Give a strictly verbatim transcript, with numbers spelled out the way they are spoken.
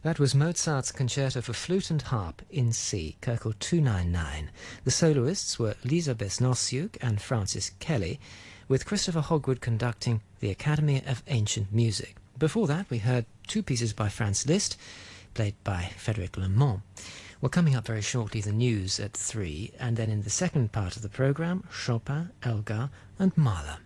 That was Mozart's Concerto for Flute and Harp in C, Köchel two ninety-nine. The soloists were Lisa Besnosiuk and Francis Kelly, with Christopher Hogwood conducting the Academy of Ancient Music. Before that, we heard two pieces by Franz Liszt, played by Frédéric Lemont. Well, coming up very shortly, the news at three, and then in the second part of the programme, Chopin, Elgar and Mahler.